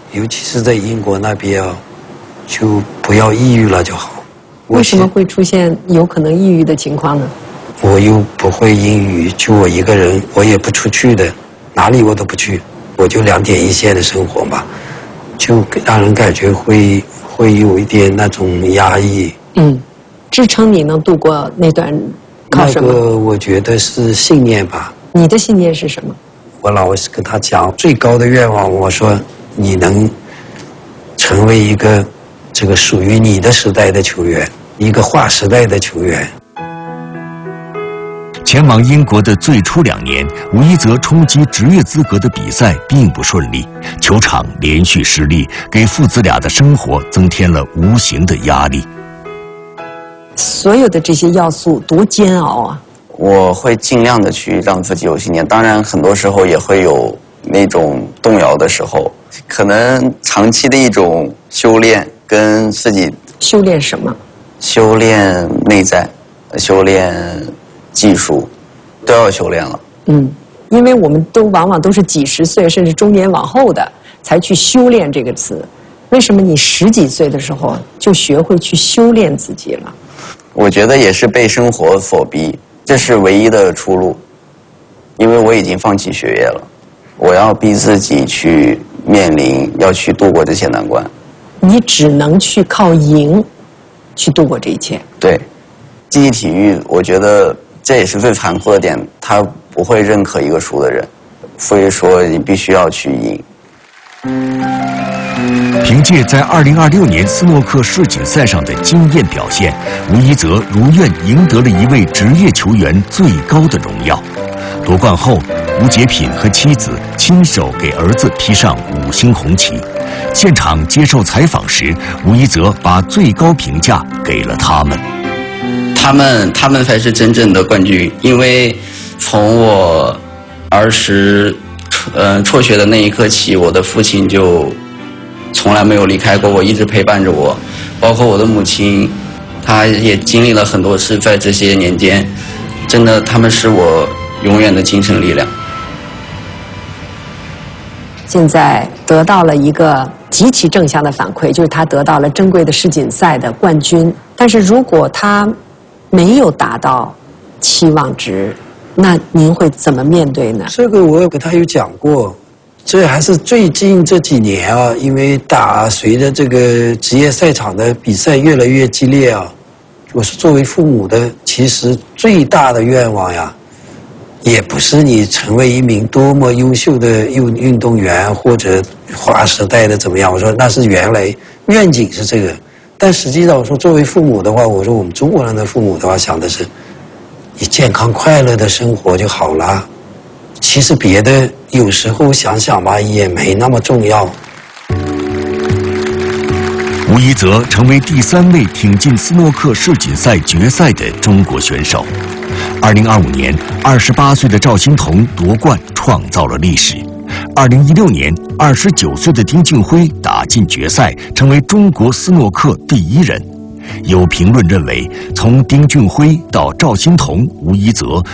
尤其是在英国那边啊，就不要抑郁了就好。 为什么会出现有可能抑郁的情况呢？ 我又不会英语，就我一个人，我也不出去的，哪里我都不去，我就2点一线的生活嘛，就让人感觉会有一点那种压抑。 支撑你能度过那段靠什么？ 那个我觉得是信念吧。 你的信念是什么？ 我老是跟他讲，最高的愿望，我说你能成为一个这个属于你的时代的球员，一个划时代的球员。 前往英国的最初2年，吴一泽冲击职业资格的比赛并不顺利，球场连续失利，给父子俩的生活增添了无形的压力。 所有的这些要素多煎熬啊！ 我会尽量的去让自己有信念，当然很多时候也会有那种动摇的时候，可能长期的一种修炼跟自己修炼什么？ 修炼内在，修炼技术，都要修炼了。 因为我们往往都是几十岁甚至中年往后的才去修炼这个词，为什么你10几岁的时候就学会去修炼自己了？ 我觉得也是被生活所逼，这是唯一的出路，因为我已经放弃学业了，我要逼自己去面临，要去度过这些难关。 你只能去靠赢去度过这一切。 对，竞技体育，我觉得这也是最残酷的点，他不会认可一个输的人，所以说你必须要去赢。 凭借在2026年斯诺克世锦赛上的惊艳表现，吴一泽如愿赢得了一位职业球员最高的荣耀。夺冠后，吴杰品和妻子亲手给儿子披上5星红旗。现场接受采访时，吴一泽把最高评价给了他们。 他们才是真正的冠军，因为从我儿时辍学的那一刻起，我的父亲就从来没有离开过我，一直陪伴着我，包括我的母亲，她也经历了很多事，在这些年间，真的他们是我永远的精神力量。 现在得到了一个极其正向的反馈，就是他得到了珍贵的世锦赛的冠军。但是如果他没有达到期望值，那您会怎么面对呢？ 这个我跟他有讲过，这还是最近这几年啊，因为随着这个职业赛场的比赛越来越激烈啊，我是作为父母的，其实最大的愿望呀，也不是你成为一名多么优秀的运动员或者划时代的怎么样，我说那是原来愿景是这个，但实际上我说作为父母的话，我说我们中国人的父母的话想的是，你健康快乐的生活就好了。其实别的有时候想想吧，也没那么重要。 吴一泽成为第3位挺进斯诺克世锦赛决赛的中国选手。2025年，28岁的赵心童夺冠创造了历史。2016年，29岁的丁俊晖打进决赛，成为中国斯诺克第1人。有评论认为，从丁俊晖到赵心童、吴一泽